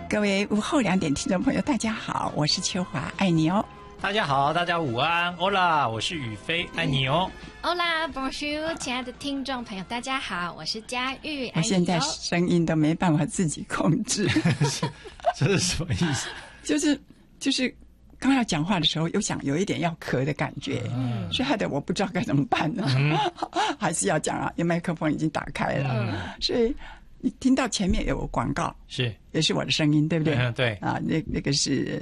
各位午后2点听众朋友，大家好，我是秋华，爱你哦。 大家好，大家午安，Hola，我是宇飞，爱你哦。 Hola， Bonjour， 亲爱的听众朋友，大家好，我是佳玉， 我现在声音都没办法自己控制， 这是什么意思？ 就是刚要讲话的时候，有一点要咳的感觉，所以害得我不知道该怎么办呢，还是要讲啊，因为麦克风已经打开了，所以你听到前面有广告，也是我的声音，对不对？ 对啊，那个是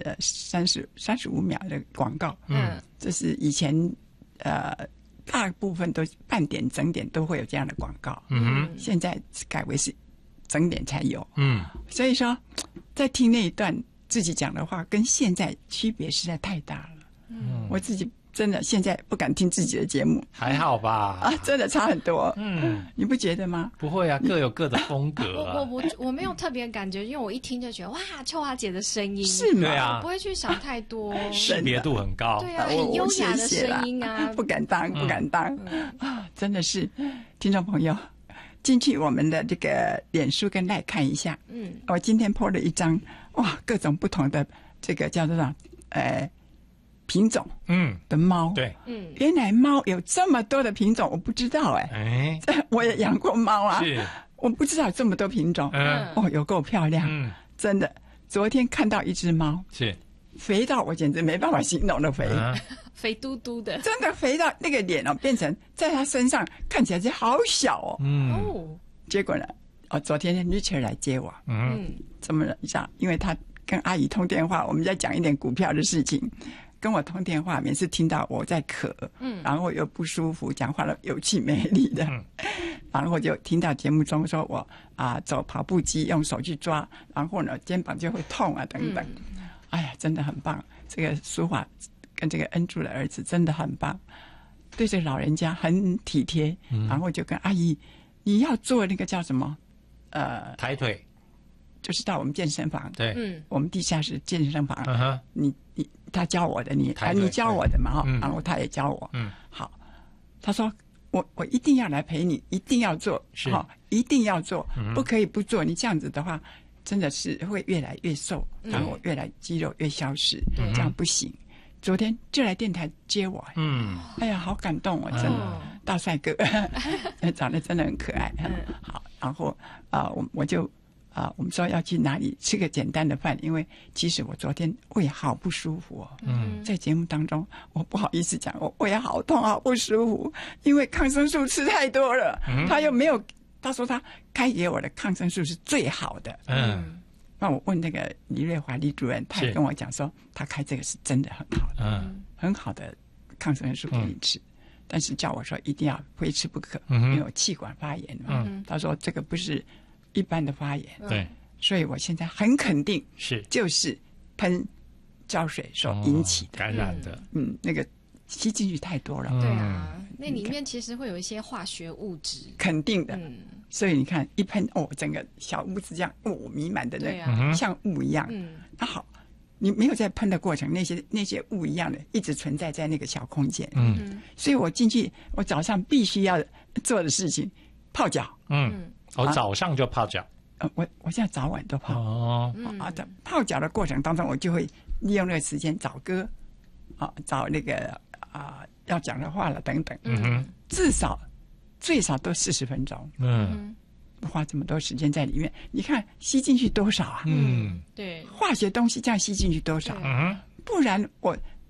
35秒的广告，这是以前大部分都半点整点都会有这样的广告，现在改为是整点才有，所以说在听那一段自己讲的话，跟现在区别实在太大了，我自己真的现在不敢听自己的节目， 还好吧？ 啊，真的差很多。你不觉得吗？ 不会啊，各有各的风格啊。 我没有特别感觉，因为我一听就觉得哇，秋华姐的声音是吗？ 对啊， 我不会去想太多， 识别度很高。 对啊，很优雅的声音啊， 不敢当啊！真的是，听众朋友进去我们的这个脸书跟赖看一下。我今天 po 了一张哇，各种不同的这个叫做品种的猫， 对， 原来猫有这么多的品种，我不知道我也养过猫啊， 是， 我不知道有这么多品种，有够漂亮，真的。昨天看到一只猫， 是肥到我简直没办法形容的肥， 肥嘟嘟的， 真的肥到那个脸变成在它身上看起来就好小结果呢，昨天Richard 来接我，怎么了？因为他跟阿姨通电话，我们在讲一点股票的事情。跟我通电话，每次听到我在咳，然后又不舒服，讲话了有气没力的，然后就听到节目中说我走跑步机用手去抓，然后呢肩膀就会痛啊等等。哎呀，真的很棒！这个苏华跟这个恩珠的儿子真的很棒，对这个老人家很体贴，然后就跟阿姨，你要做那个叫什么抬腿。 就是到我们健身房， 对， 我们地下室健身房，他教我的，你教我的嘛，然后他也教我，好，他说我一定要来陪你，一定要做，一定要做，不可以不做，你这样子的话，真的是会越来越瘦，然后越来肌肉越消失，这样不行。昨天就来电台接我，哎呀，好感动哦，真的，大帅哥，长得真的很可爱，好，然后我就。我们说要去哪里吃个简单的饭，因为其实我昨天胃好不舒服在节目当中我不好意思讲，我胃好痛好不舒服，因为抗生素吃太多了，他又没有，他说他开给我的抗生素是最好的，那我问那个李瑞华李主任，他也跟我讲说他开这个是真的很好的，很好的抗生素给你吃，但是叫我说一定要非吃不可，因为我气管发炎嘛，他说这个不是一般的发炎， 对， 所以我现在很肯定就是喷胶水所引起的感染的， 那个吸进去太多了， 对啊，那里面其实会有一些化学物质， 肯定的，所以你看一喷整个小屋子这样弥漫的那个像雾一样，那好，你没有在喷的过程，那些雾一样的一直存在在那个小空间，所以我进去，我早上必须要做的事情，泡脚， 早上就泡脚， 我现在早晚都泡，泡脚的过程当中，我就会利用那个时间找歌，找那个要讲的话了等等，至少最少都40分钟，花这么多时间在里面，你看吸进去多少啊？ 对， 化学东西这样吸进去多少？不然我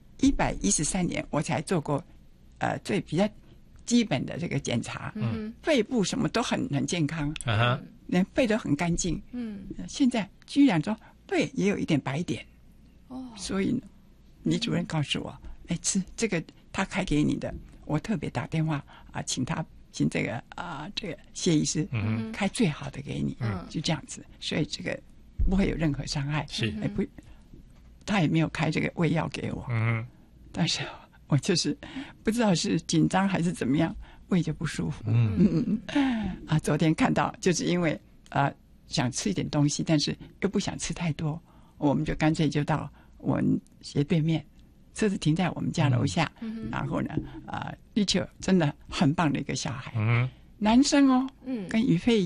113年我才做过最比较基本的这个检查，肺部什么都很健康，连肺都很干净，现在居然说肺也有一点白点，所以呢，李主任告诉我，吃这个他开给你的，我特别打电话请这个谢医师开最好的给你，就这样子，所以这个不会有任何伤害，他也没有开这个胃药给我，但是我就是不知道是紧张还是怎么样，胃就不舒服。昨天看到就是因为想吃一点东西，但是又不想吃太多，我们就干脆就到我们斜对面，车子停在我们家楼下，然后呢Richard真的很棒的一个小孩，男生跟于飞